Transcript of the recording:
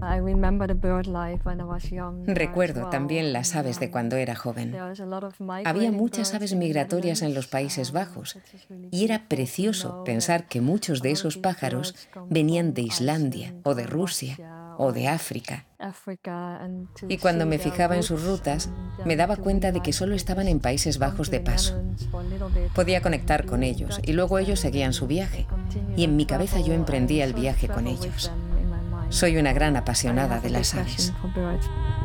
Recuerdo también las aves de cuando era joven. Había muchas aves migratorias en los Países Bajos y era precioso pensar que muchos de esos pájaros venían de Islandia o de Rusia o de África. Y cuando me fijaba en sus rutas, me daba cuenta de que solo estaban en Países Bajos de paso. Podía conectar con ellos y luego ellos seguían su viaje. Y en mi cabeza yo emprendía el viaje con ellos. Soy una gran apasionada de las aves.